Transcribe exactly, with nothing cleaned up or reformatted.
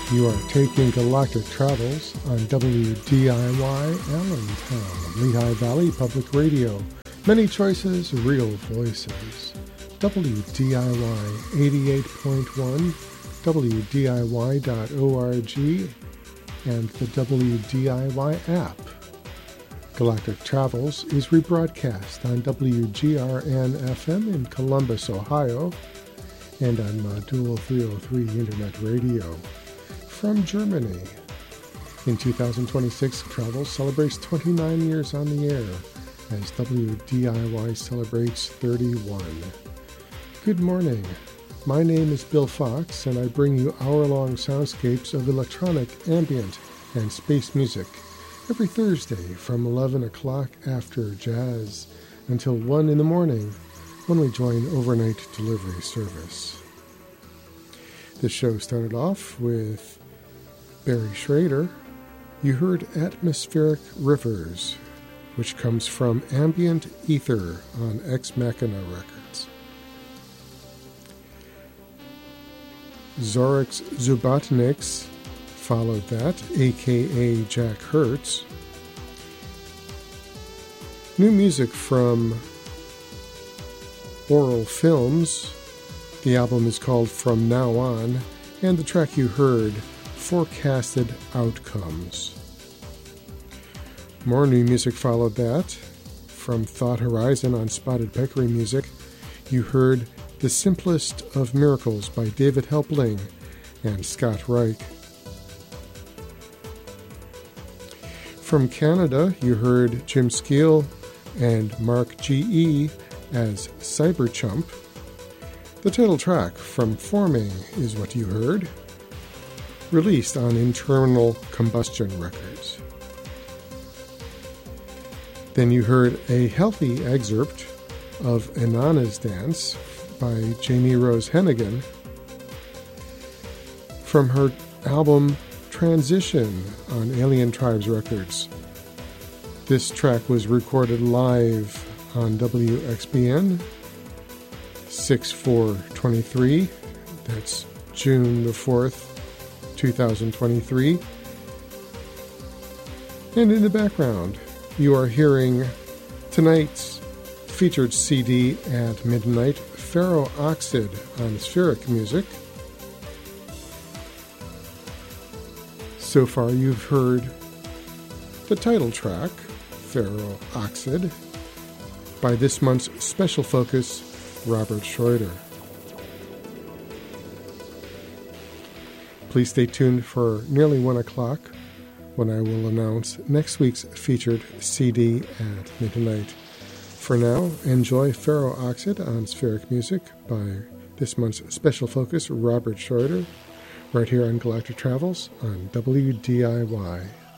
You are taking Galactic Travels on W D I Y Allentown, Lehigh Valley Public Radio. Many choices, real voices. W D I Y eighty-eight point one, W D I Y dot org, and the W D I Y app. Galactic Travels is rebroadcast on W G R N F M in Columbus, Ohio, and on Module three oh three Internet Radio. From Germany. In two thousand twenty-six, Travels celebrates twenty-nine years on the air as W D I Y celebrates thirty-one. Good morning. My name is Bill Fox, and I bring you hour-long soundscapes of electronic, ambient, and space music every Thursday from eleven o'clock after jazz until one in the morning when we join overnight delivery service. This show started off with Barry Schrader. You heard Atmospheric Rivers, which comes from Ambient Ether on Ex Machina Records. Zorix Zubotniks followed that, a k a. Jack Hertz. New music from Oral Films. The album is called From Now On, and the track you heard, Forecasted Outcomes. More new music followed that. From Thought Horizon on Spotted Peccary Music, you heard The Simplest of Miracles by David Helpling and Scott Reich. From Canada, you heard Jim Skeel and Mark G E as Cyberchump. The title track, From Forming, is what you heard, released on Internal Combustion Records. Then you heard a healthy excerpt of Inanna's Dance by Jamie Rose Hennigan from her album Transition on Alien Tribes Records. This track was recorded live on W X B N six four twenty-three. That's June the fourth, two thousand twenty-three. And in the background, you are hearing tonight's featured C D at midnight, Ferro Oxide on Spheric Music. So far you've heard the title track, Ferro Oxide, by this month's special focus, Robert Schroeder. Please stay tuned for nearly one o'clock when I will announce next week's featured C D at midnight. For now, enjoy Ferro Oxide on Spheric Music by this month's special focus, Robert Schroeder, right here on Galactic Travels on W D I Y.